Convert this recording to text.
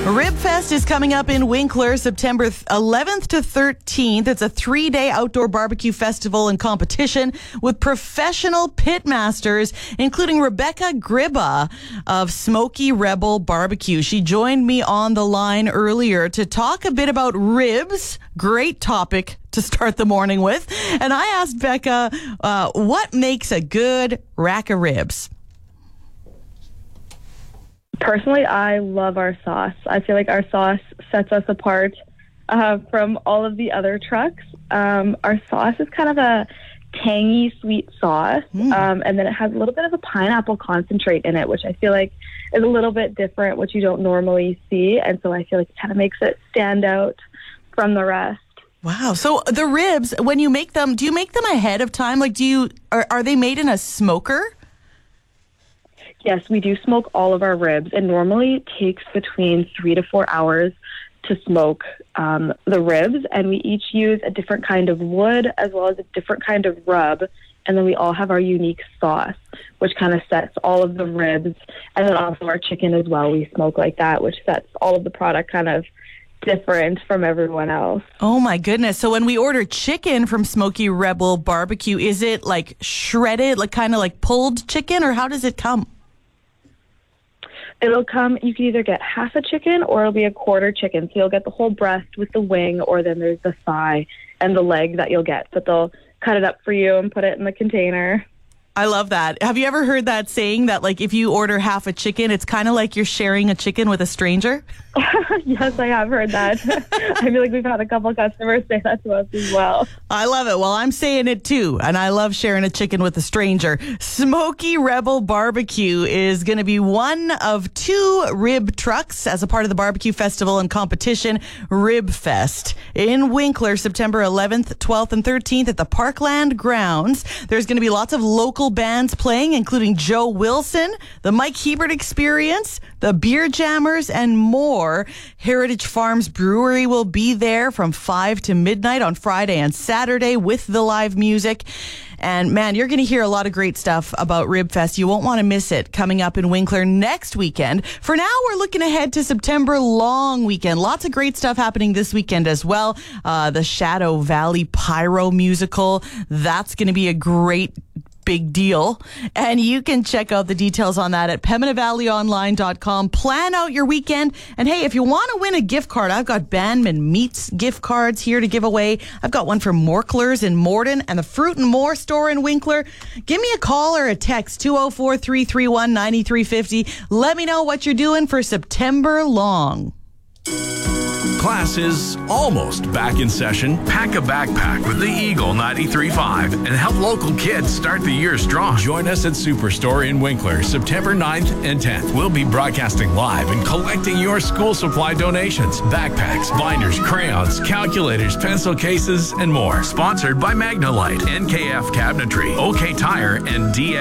Rib Fest is coming up in Winkler, September 11th to 13th. It's a 3-day outdoor barbecue festival and competition with professional pitmasters, including Rebecca Gribba of Smoky Rebel Barbecue. She joined me on the line earlier to talk a bit about ribs. Great topic to start the morning with. And I asked Becca, what makes a good rack of ribs? Personally, I love our sauce. I feel like our sauce sets us apart from all of the other trucks. Our sauce is kind of a tangy, sweet sauce, and then it has a little bit of a pineapple concentrate in it, which I feel like is a little bit different, which you don't normally see, and so I feel like it kind of makes it stand out from the rest. Wow. So the ribs, when you make them, do you make them ahead of time? Like, are they made in a smoker? Yes, we do smoke all of our ribs. It normally takes between 3 to 4 hours to smoke the ribs, and we each use a different kind of wood as well as a different kind of rub, and then we all have our unique sauce, which kind of sets all of the ribs, and then also our chicken as well. We smoke like that, which sets all of the product kind of different from everyone else. Oh my goodness. So when we order chicken from Smoky Rebel Barbecue, is it like shredded, like kind of like pulled chicken, or how does it come? It'll come, you can either get half a chicken or it'll be a quarter chicken. So you'll get the whole breast with the wing, or then there's the thigh and the leg that you'll get. But they'll cut it up for you and put it in the container. I love that. Have you ever heard that saying that, like, if you order half a chicken, it's kind of like you're sharing a chicken with a stranger? Yes, I have heard that. I feel like we've had a couple customers say that to us as well. I love it. Well, I'm saying it too, and I love sharing a chicken with a stranger. Smoky Rebel Barbecue is going to be one of 2 rib trucks as a part of the barbecue festival and competition, Rib Fest, in Winkler, September 11th, 12th, and 13th at the Parkland grounds. There's going to be lots of local bands playing, including Joe Wilson, the Mike Hebert Experience, the Beer Jammers, and more. Heritage Farms Brewery will be there from 5 to midnight on Friday and Saturday with the live music. And man, you're going to hear a lot of great stuff about Rib Fest. You won't want to miss it coming up in Winkler next weekend. For now, we're looking ahead to September long weekend. Lots of great stuff happening this weekend as well. The Shadow Valley Pyro musical. That's going to be a great big deal. And you can check out the details on that at PembinaValleyOnline.com. Plan out your weekend. And hey, if you want to win a gift card, I've got Bandman Meats gift cards here to give away. I've got one from Morklers in Morden and the Fruit and More store in Winkler. Give me a call or a text, 204-331-9350. Let me know what you're doing for September long. Class is almost back in session. Pack a backpack with the Eagle 93.5 and help local kids start the year strong. Join us at Superstore in Winkler, September 9th and 10th. We'll be broadcasting live and collecting your school supply donations. Backpacks, binders, crayons, calculators, pencil cases, and more. Sponsored by Magnalite, NKF Cabinetry, OK Tire, and DX.